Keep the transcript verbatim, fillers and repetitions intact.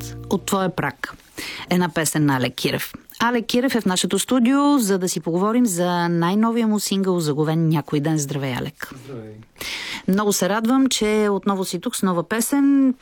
от твоя прак. Една песен на Алек Кирев. Алек Кирев е в нашето студио, за да си поговорим за най-новия му сингъл "Заговен някой ден". Здравей, Алек! Здравей! Много се радвам, че отново си тук с нова песен.